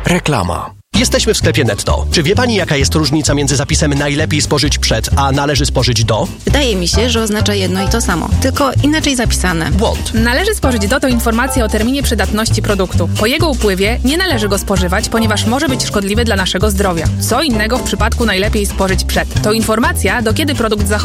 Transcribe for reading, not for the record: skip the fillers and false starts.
Reklama. Jesteśmy w sklepie Netto. Czy wie Pani, jaka jest różnica między zapisem najlepiej spożyć przed, a należy spożyć do? Wydaje mi się, że oznacza jedno i to samo, tylko inaczej zapisane. Błąd. Należy spożyć to informacja o terminie przydatności produktu. Po jego upływie nie należy go spożywać, ponieważ może być szkodliwy dla naszego zdrowia. Co innego w przypadku najlepiej spożyć przed. To informacja, do kiedy produkt zachowa